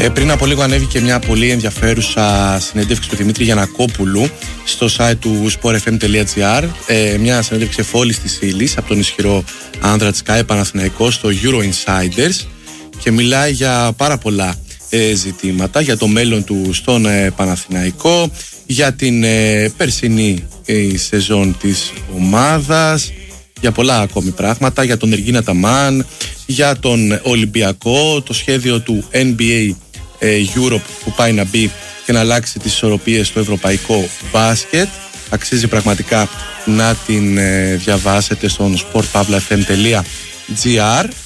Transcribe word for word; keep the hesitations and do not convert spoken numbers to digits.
Ε, πριν από λίγο ανέβηκε μια πολύ ενδιαφέρουσα συνέντευξη του Δημήτρη Γιαννακόπουλου στο site του sport f m τελεία g r. Ε, μια συνέντευξη εφόλης της ύλης από τον ισχυρό άνδρα της ΚΑΕ Παναθηναϊκό στο Euro Insiders και μιλάει για πάρα πολλά ε, ζητήματα, για το μέλλον του στον ε, Παναθηναϊκό, για την ε, περσινή ε, σεζόν της ομάδας, για πολλά ακόμη πράγματα, για τον Εργίνα Ταμάν, για τον Ολυμπιακό, το σχέδιο του N B A ε, Europe που πάει να μπει και να αλλάξει τις ισορροπίες στο ευρωπαϊκό μπάσκετ. Αξίζει πραγματικά να την ε, διαβάσετε στον sport pavla f m τελεία g r.